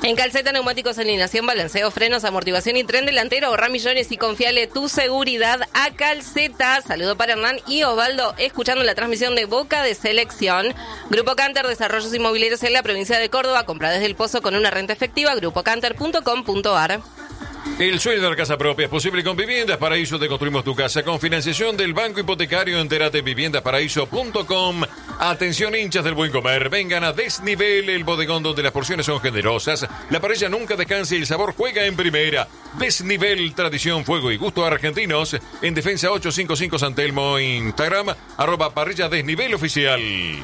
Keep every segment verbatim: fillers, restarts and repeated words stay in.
En Calceta, neumáticos, alineación, balanceo, frenos, amortiguación y tren delantero. Ahorrá millones y confiale tu seguridad a Calceta. Saludo para Hernán y Osvaldo, escuchando la transmisión de Boca de Selección. Grupo Canter, desarrollos inmobiliarios en la provincia de Córdoba. Compra desde el Pozo con una renta efectiva. grupo canter punto com punto ar. El sueño de la casa propia es posible con Viviendas Paraíso. Te construimos tu casa con financiación del Banco Hipotecario. Entérate en viviendas paraíso punto com. Atención, hinchas del buen comer. Vengan a Desnivel, el bodegón donde las porciones son generosas, la parrilla nunca descansa y el sabor juega en primera. Desnivel, tradición, fuego y gusto argentinos. En Defensa ochocientos cincuenta y cinco San Telmo. Instagram, arroba parrilla Desnivel oficial.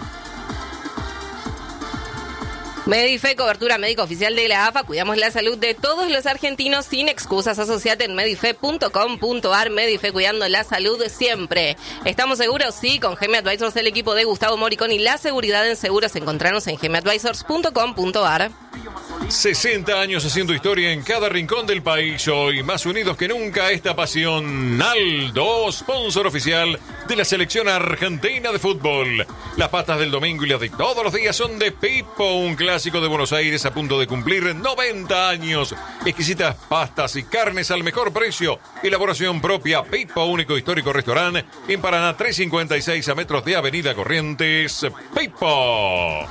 Medife, cobertura médica oficial de la A F A. Cuidamos la salud de todos los argentinos sin excusas. Asociate en medife punto com punto ar. Medife, cuidando la salud siempre. ¿Estamos seguros? Sí, con G M Advisors, el equipo de Gustavo Moricón y la seguridad en seguros. Encontrarnos en gm advisors punto com punto ar. sesenta años haciendo historia en cada rincón del país. Hoy más unidos que nunca esta pasión. Naldo, sponsor oficial de la selección argentina de fútbol. Las pastas del domingo y las de todos los días son de Pipo, un clásico de Buenos Aires a punto de cumplir noventa años. Exquisitas pastas y carnes al mejor precio. Elaboración propia. Pipo, único histórico restaurante en Paraná trescientos cincuenta y seis a metros de Avenida Corrientes. Pipo.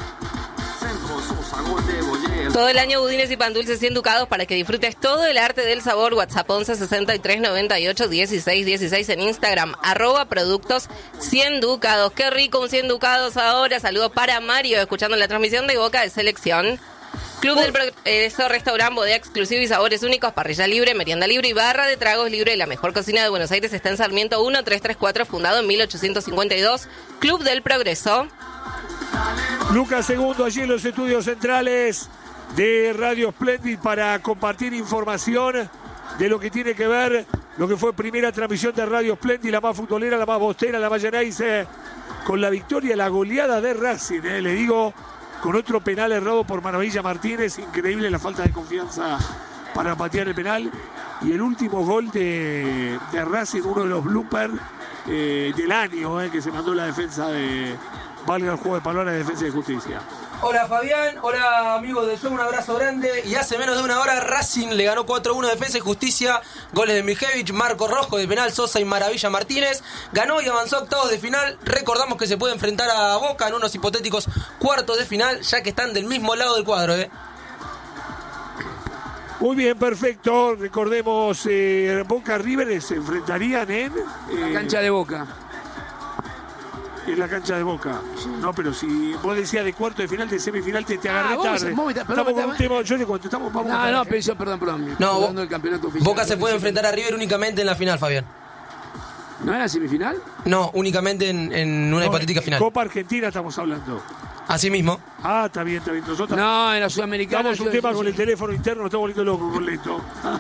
Todo el año budines y pan dulces cien ducados para que disfrutes todo el arte del sabor. WhatsApp once sesenta y tres noventa y ocho dieciséis dieciséis. En Instagram, arroba productos cien ducados. Qué rico un cien ducados ahora. Saludos para Mario, escuchando la transmisión de Boca de Selección. Club del Progreso, restaurante, bodega exclusivo y sabores únicos, parrilla libre, merienda libre y barra de tragos libre. La mejor cocina de Buenos Aires está en Sarmiento mil trescientos treinta y cuatro, fundado en mil ochocientos cincuenta y dos. Club del Progreso. Lucas Segundo, allí en los estudios centrales de Radio Splendid para compartir información de lo que tiene que ver lo que fue primera transmisión de Radio Splendid, la más futbolera, la más bostera, la más llenaice, con la victoria, la goleada de Racing, eh, le digo, con otro penal errado por Maravilla Martínez. Increíble la falta de confianza para patear el penal. Y el último gol de, de Racing, uno de los bloopers eh, del año, eh, que se mandó la defensa de... Valga el juego de palabras de Defensa y Justicia. Hola Fabián, hola amigos del show, un abrazo grande. Y hace menos de una hora Racing le ganó cuatro a uno a Defensa y Justicia. Goles de Mijevich, Marco Rojo de penal, Sosa y Maravilla Martínez. Ganó y avanzó a octavos de final. Recordamos que se puede enfrentar a Boca en unos hipotéticos cuartos de final, ya que están del mismo lado del cuadro, ¿eh? Muy bien, perfecto. Recordemos, eh, Boca River se enfrentarían en... Eh, la cancha de Boca. En la cancha de Boca. No, pero si vos decías de cuarto de final, de semifinal, te, te agarré ah, tarde. Vos, vos, estamos con un tema, yo le cuento, estamos... Vamos no, no, pero perdón, perdón. No, Bo- del campeonato oficial, Boca se puede enfrentar a River únicamente en la final, Fabián. ¿No era semifinal? No, únicamente en, en una no, hipotética final. Copa Argentina estamos hablando. Así mismo. Ah, está bien, está bien. Nosotros no, en la Sudamericana. Estamos un yo, tema yo, con yo, el teléfono interno, estamos volviendo locos con Leto.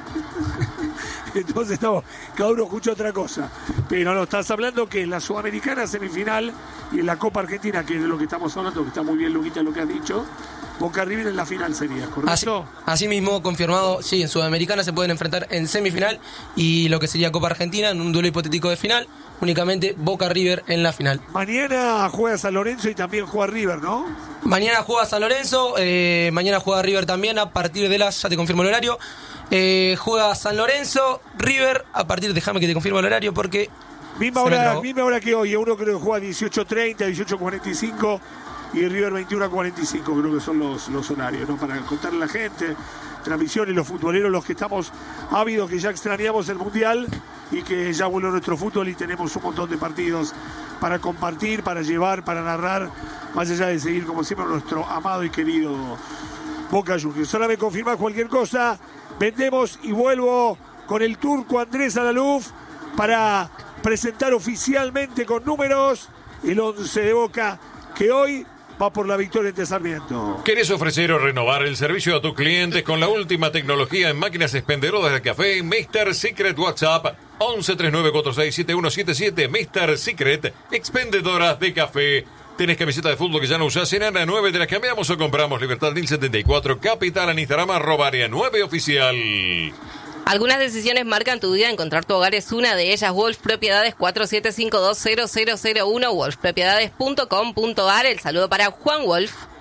Entonces estamos, cada uno escucha otra cosa. Pero no, estás hablando que en la Sudamericana semifinal y en la Copa Argentina, que es de lo que estamos hablando, que está muy bien, Luquita, lo que has dicho, Boca River en la final sería, ¿correcto? Así, así mismo, confirmado, sí, en Sudamericana se pueden enfrentar en semifinal y lo que sería Copa Argentina en un duelo hipotético de final, únicamente Boca River en la final. Mañana juega San Lorenzo y también juega River, ¿no? Mañana juega San Lorenzo, eh, mañana juega River también a partir de las, ya te confirmo el horario, eh, juega San Lorenzo, River, a partir, déjame que te confirmo el horario porque... Misma hora, misma hora que hoy, uno creo que juega dieciocho treinta, dieciocho cuarenta y cinco y River veintiuno cuarenta y cinco, creo que son los, los horarios, ¿no? Para contarle a la gente, transmisión y los futboleros, los que estamos ávidos, que ya extrañamos el Mundial y que ya vuelve nuestro fútbol y tenemos un montón de partidos para compartir, para llevar, para narrar, más allá de seguir como siempre nuestro amado y querido Boca Juniors. Solo me confirma cualquier cosa, vendemos y vuelvo con el turco Andrés Alaluf para presentar oficialmente con números el once de Boca que hoy va por la victoria ante Sarmiento. ¿Querés ofrecer o renovar el servicio a tus clientes con la última tecnología en máquinas expendedoras de café? mister Secret WhatsApp once treinta y nueve cuarenta y seis setenta y uno setenta y siete. mister Secret, expendedoras de café. ¿Tenés camiseta de fútbol que ya no usás? En Área nueve te las cambiamos o compramos. Libertad mil setenta y cuatro, Capital, en Instagram, arroba Área nueve Oficial. Algunas decisiones marcan tu vida, encontrar tu hogar es una de ellas. Wolf Propiedades cuatro siete cinco dos cero cero cero uno, wolf propiedades punto com punto ar. El saludo para Juan Wolf.